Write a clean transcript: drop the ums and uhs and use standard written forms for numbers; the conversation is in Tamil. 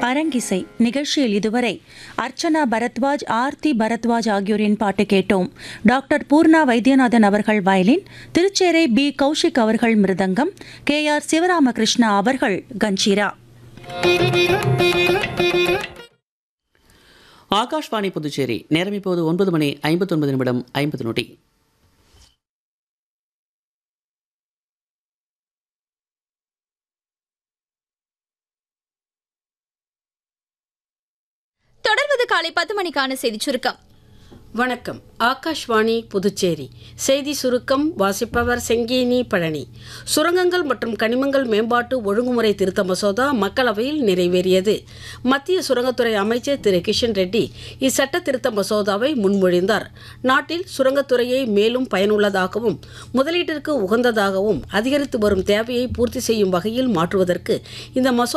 அரங்கிசை நிகழ்ச்சியில் இதுவரை அர்ச்சனா பரத்வாஜ், ஆர்த்தி பரத்வாஜ் ஆகியோரின் பாட்டு கேட்டோம். டாக்டர் பூர்ணா வைத்தியநாதன் அவர்கள் வயலின், திருச்சேரை பி கௌஷிக் அவர்கள் மிருதங்கம், KR சிவராமகிருஷ்ணா அவர்கள் கஞ்சீரா. ஆகாஷ்வாணி புதுச்சேரி. நேரம் இப்போது 9:59 தொடர்வது காலை 10 மணிக்கான செய்திச் சுருக்கம். வணக்கம். ஆகாஷ்வாணி புதுச்சேரி செய்தி சுருக்கம் வாசிப்பவர் செங்கேனி பழனி. சுரங்கங்கள் மற்றும் கனிமங்கள் மேம்பாட்டு ஒழுங்குமுறை திருத்த மசோதா மக்களவையில் நிறைவேறியது. மத்திய சுரங்கத்துறை அமைச்சர் திரு கிஷன் ரெட்டி இச்சட்ட திருத்த மசோதாவை முன்மொழிந்தார். நாட்டில் சுரங்கத்துறையை மேலும் பயனுள்ளதாகவும் முதலீட்டிற்கு உகந்ததாகவும் அதிகரித்து வரும் தேவையை பூர்த்தி செய்யும் வகையில் மாற்றுவதற்கு இந்த மசோதா